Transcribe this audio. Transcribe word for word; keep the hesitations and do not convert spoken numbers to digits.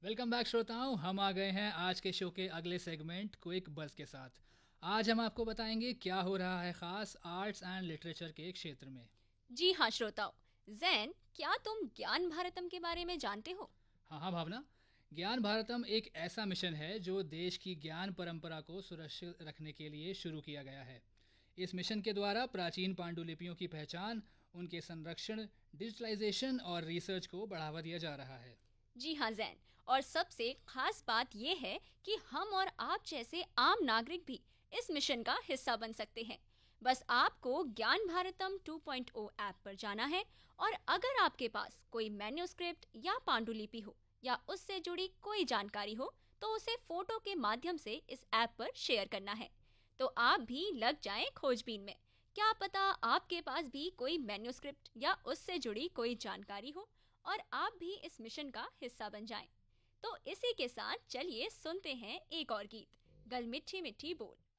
Welcome back श्रोताओं, हम आ गए हैं आज के शो के अगले सेगमेंट क्विक बज़ के साथ। आज हम आपको बताएंगे क्या हो रहा है खास आर्ट्स एंड लिटरेचर के क्षेत्र में। जी हाँ श्रोताओ, जैन, क्या तुम ज्ञान भारतम के बारे में जानते हो? हाँ हाँ भावना, ज्ञान भारतम एक ऐसा मिशन है जो देश की ज्ञान परंपरा को सुरक्षित रखने के लिए शुरू किया गया है। इस मिशन के द्वारा प्राचीन पांडुलिपियों की पहचान, उनके संरक्षण, डिजिटलाइजेशन और रिसर्च को बढ़ावा दिया जा रहा है। जी हाँ जैन, और सबसे खास बात यह है कि हम और आप जैसे आम नागरिक भी इस मिशन का हिस्सा बन सकते हैं। बस आपको ज्ञान भारतम टू पॉइंट ओ ऐप पर जाना है और अगर आपके पास कोई मैन्युस्क्रिप्ट या पांडुलिपि हो या उससे जुड़ी कोई जानकारी हो तो उसे फोटो के माध्यम से इस ऐप पर शेयर करना है। तो आप भी लग जाएं खोजबीन में। क्या पता आपके पास भी कोई मैन्युस्क्रिप्ट या उससे जुड़ी कोई जानकारी हो और आप भी इस मिशन का हिस्सा बन जाएं। तो इसी के साथ चलिए सुनते हैं एक और गीत, गल मिठी मिठी बोल।